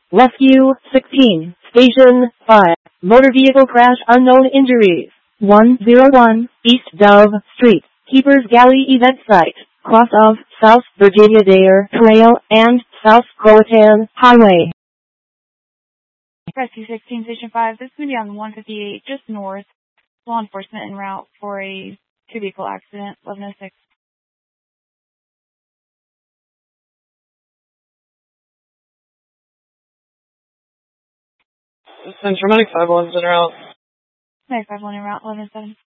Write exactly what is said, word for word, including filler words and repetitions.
Rescue sixteen. Station five. Motor vehicle crash, unknown injuries. one oh one East Dove Street. Keepers Galley event site. Cross of South Virginia Dare Trail and South Croatan Highway. Rescue sixteen, Station five. This is going to be on one fifty-eight, just north. Law enforcement en route for a two-vehicle accident, eleven oh six. Central Medic five one's en route. Medic five one en route, eleven oh seven.